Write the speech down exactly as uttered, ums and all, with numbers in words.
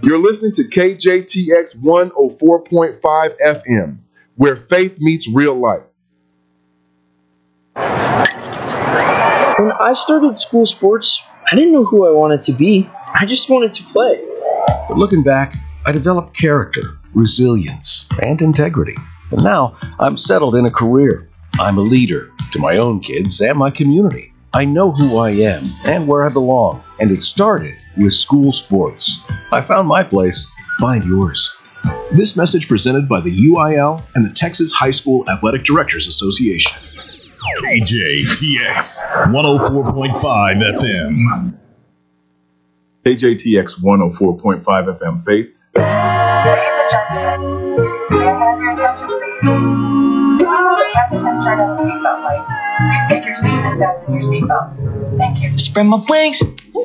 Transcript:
You're listening to K J T X one oh four point five F M, where faith meets real life. When I started school sports, I didn't know who I wanted to be. I just wanted to play. But looking back, I developed character, resilience, and integrity. And now I'm settled in a career. I'm a leader to my own kids and my community. I know who I am and where I belong, and it started with school sports. I found my place. Find yours. This message presented by the U I L and the Texas High School Athletic Directors Association. K J T X one oh four point five F M. K J T X one oh four point five F M, Faith. Ladies and gentlemen, may I have your attention, please? The captain has turned on the seatbelt light. Please take your seat and fasten your seatbelts. Thank you. Spread my wings.